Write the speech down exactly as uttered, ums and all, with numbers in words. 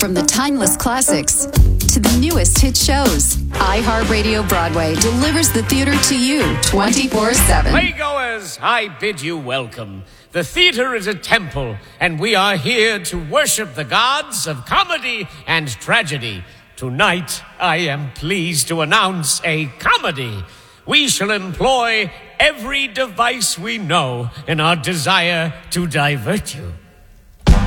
From the timeless classics to the newest hit shows, iHeartRadio Broadway delivers the theater to you twenty-four seven. Playgoers, I bid you welcome. The theater is a temple, and we are here to worship the gods of comedy and tragedy. Tonight, I am pleased to announce a comedy. We shall employ every device we know in our desire to divert you.